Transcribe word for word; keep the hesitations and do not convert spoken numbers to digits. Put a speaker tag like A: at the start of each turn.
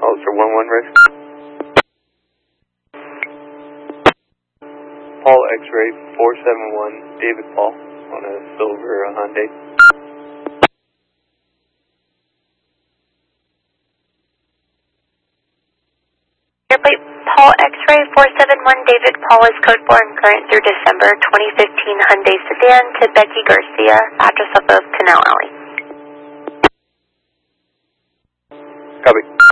A: Officer one one ready. Paul X-ray four seven one, David Paul, on a silver Hyundai.
B: Airplane Paul X-ray four seven one, David Paul is code four and current through December twenty fifteen Hyundai sedan to Becky Garcia, address off of Canal Alley.
A: Copy.